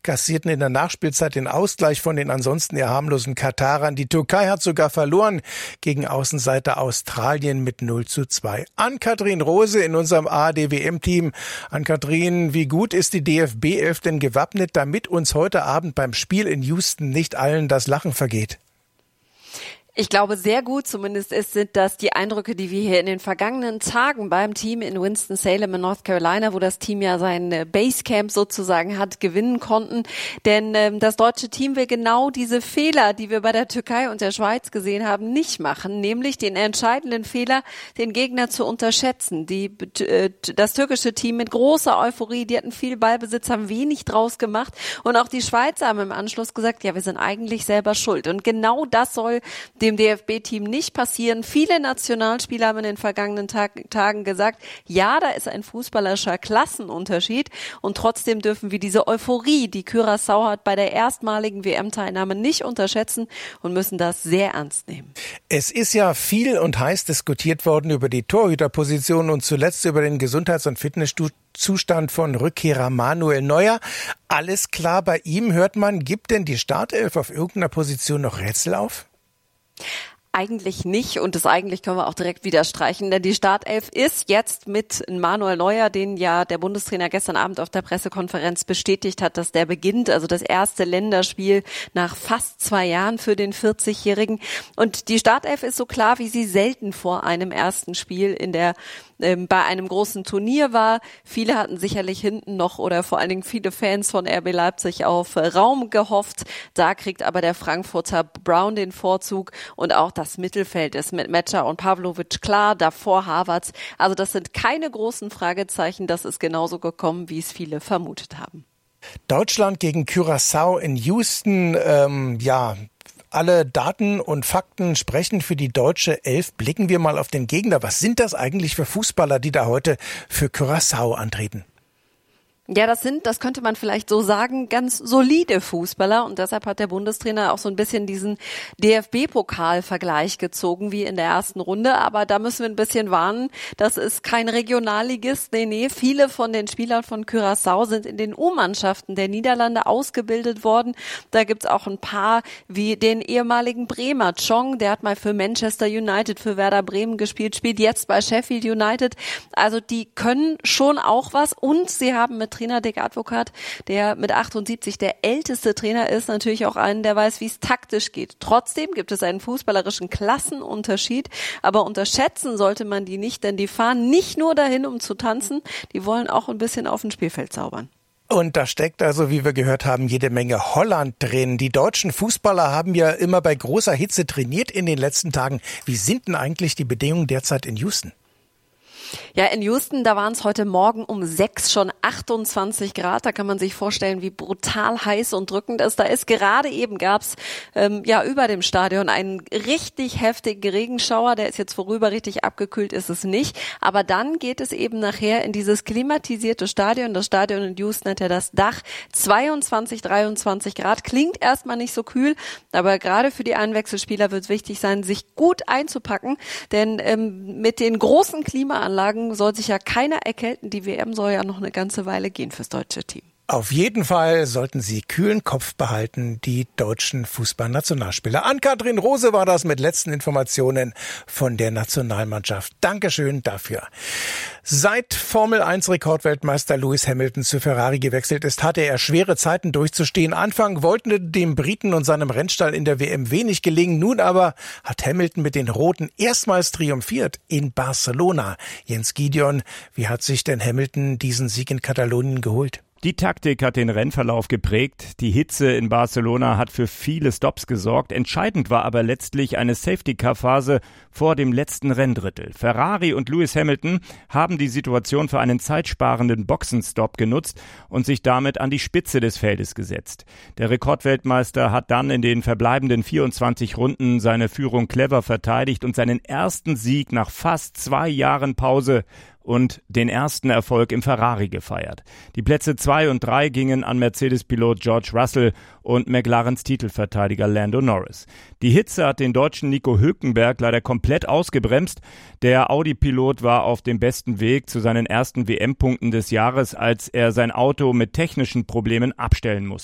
kassierten in der Nachspielzeit den Ausgleich von den ansonsten eher harmlosen Katarern. Die Türkei hat sogar verloren gegen Außenseiter Australien mit 0:2. Ann-Kathrin Rose in unserem ARD-WM-Team. Ann-Kathrin, wie gut ist die DFB-11 denn gewappnet, damit uns heute Abend beim Spiel in Houston nicht allen das Lachen vergeht? Ich glaube sehr gut, zumindest sind das die Eindrücke, die wir hier in den vergangenen Tagen beim Team in Winston-Salem in North Carolina, wo das Team ja sein Basecamp sozusagen hat, gewinnen konnten. Denn das deutsche Team will genau diese Fehler, die wir bei der Türkei und der Schweiz gesehen haben, nicht machen. Nämlich den entscheidenden Fehler, den Gegner zu unterschätzen. Das türkische Team mit großer Euphorie, die hatten viel Ballbesitz, haben wenig draus gemacht. Und auch die Schweizer haben im Anschluss gesagt, ja, wir sind eigentlich selber schuld. Und genau das soll dem DFB-Team nicht passieren. Viele Nationalspieler haben in den vergangenen Tagen gesagt, ja, da ist ein fußballerischer Klassenunterschied und trotzdem dürfen wir diese Euphorie, die Curaçao hat, bei der erstmaligen WM-Teilnahme nicht unterschätzen und müssen das sehr ernst nehmen. Es ist ja viel und heiß diskutiert worden über die Torhüterposition und zuletzt über den Gesundheits- und Fitnesszustand von Rückkehrer Manuel Neuer. Alles klar bei ihm, hört man. Gibt denn die Startelf auf irgendeiner Position noch Rätsel auf? Eigentlich nicht und das eigentlich können wir auch direkt wieder streichen, denn die Startelf ist jetzt mit Manuel Neuer, den ja der Bundestrainer gestern Abend auf der Pressekonferenz bestätigt hat, dass der beginnt, also das erste Länderspiel nach fast 2 Jahren für den 40-Jährigen. Und die Startelf ist so klar, wie sie selten vor einem ersten Spiel bei einem großen Turnier war. Viele hatten sicherlich hinten noch oder vor allen Dingen viele Fans von RB Leipzig auf Raum gehofft. Da kriegt aber der Frankfurter Brown den Vorzug und auch das Mittelfeld ist mit Metscher und Pavlovic klar, davor Havertz. Also das sind keine großen Fragezeichen, das ist genauso gekommen, wie es viele vermutet haben. Deutschland gegen Curaçao in Houston, alle Daten und Fakten sprechen für die deutsche Elf. Blicken wir mal auf den Gegner. Was sind das eigentlich für Fußballer, die da heute für Curaçao antreten? Ja, das könnte man vielleicht so sagen, ganz solide Fußballer und deshalb hat der Bundestrainer auch so ein bisschen diesen DFB-Pokal-Vergleich gezogen wie in der ersten Runde, aber da müssen wir ein bisschen warnen, das ist kein Regionalligist, nee, viele von den Spielern von Curaçao sind in den U-Mannschaften der Niederlande ausgebildet worden, da gibt's auch ein paar wie den ehemaligen Bremer Chong, der hat mal für Manchester United, für Werder Bremen gespielt, spielt jetzt bei Sheffield United, also die können schon auch was und sie haben mit Trainer Dick Advocat, der mit 78 der älteste Trainer ist, natürlich auch einen, der weiß, wie es taktisch geht. Trotzdem gibt es einen fußballerischen Klassenunterschied, aber unterschätzen sollte man die nicht, denn die fahren nicht nur dahin, um zu tanzen, die wollen auch ein bisschen auf dem Spielfeld zaubern. Und da steckt also, wie wir gehört haben, jede Menge Holland drin. Die deutschen Fußballer haben ja immer bei großer Hitze trainiert in den letzten Tagen. Wie sind denn eigentlich die Bedingungen derzeit in Houston? Ja, in Houston, da waren es heute Morgen um 6 schon 28 Grad. Da kann man sich vorstellen, wie brutal heiß und drückend es da ist. Gerade eben gab's über dem Stadion einen richtig heftigen Regenschauer. Der ist jetzt vorüber, richtig abgekühlt ist es nicht. Aber dann geht es eben nachher in dieses klimatisierte Stadion. Das Stadion in Houston hat ja das Dach 22, 23 Grad. Klingt erstmal nicht so kühl, aber gerade für die Einwechselspieler wird es wichtig sein, sich gut einzupacken. Denn mit den großen Klimaanlagen soll sich ja keiner erkälten. Die WM soll ja noch eine ganze Weile gehen fürs deutsche Team. Auf jeden Fall sollten Sie kühlen Kopf behalten, die deutschen Fußballnationalspieler. Ann-Kathrin Rose war das mit letzten Informationen von der Nationalmannschaft. Dankeschön dafür. Seit Formel-1-Rekordweltmeister Lewis Hamilton zu Ferrari gewechselt ist, hatte er schwere Zeiten durchzustehen. Anfang wollte dem Briten und seinem Rennstall in der WM wenig gelingen. Nun aber hat Hamilton mit den Roten erstmals triumphiert in Barcelona. Jens Gideon, wie hat sich denn Hamilton diesen Sieg in Katalonien geholt? Die Taktik hat den Rennverlauf geprägt. Die Hitze in Barcelona hat für viele Stops gesorgt. Entscheidend war aber letztlich eine Safety-Car-Phase vor dem letzten Renndrittel. Ferrari und Lewis Hamilton haben die Situation für einen zeitsparenden Boxenstopp genutzt und sich damit an die Spitze des Feldes gesetzt. Der Rekordweltmeister hat dann in den verbleibenden 24 Runden seine Führung clever verteidigt und seinen ersten Sieg nach fast 2 Jahren Pause und den ersten Erfolg im Ferrari gefeiert. Die Plätze 2 und 3 gingen an Mercedes-Pilot George Russell und McLarens Titelverteidiger Lando Norris. Die Hitze hat den deutschen Nico Hülkenberg leider komplett ausgebremst. Der Audi-Pilot war auf dem besten Weg zu seinen ersten WM-Punkten des Jahres, als er sein Auto mit technischen Problemen abstellen musste.